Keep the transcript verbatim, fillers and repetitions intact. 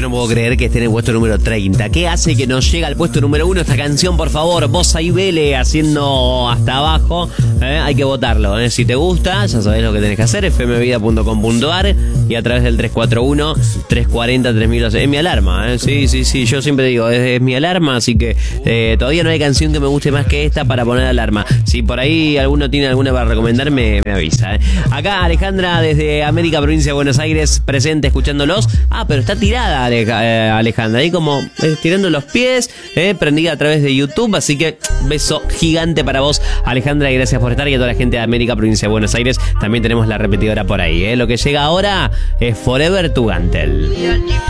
Yo no puedo creer que esté en el puesto número treinta. ¿Qué hace que nos llega al puesto número uno esta canción, por favor? Vos ahí vele haciendo hasta abajo. ¿eh? Hay que votarlo. ¿eh? Si te gusta, ya sabés lo que tenés que hacer. f m vida punto com punto a r y a través del tres cuatro uno, tres cuatro cero, tres mil doce. Es mi alarma. ¿eh? Sí, sí, sí. Yo siempre digo, es, es mi alarma. Así que eh, todavía no hay canción que me guste más que esta para poner alarma. Si por ahí alguno tiene alguna para recomendarme, me avisa. ¿eh? Acá Alejandra desde América, provincia de Buenos Aires, presente escuchándolos. Ah, pero está tirada Aleja, eh, Alejandra, ahí como eh, tirando los pies, eh, prendida a través de YouTube. Así que beso gigante para vos, Alejandra, y gracias por estar. Y a toda la gente de América, provincia de Buenos Aires, también tenemos la repetidora por ahí. ¿eh? Lo que llega ahora es Forever to Gantel.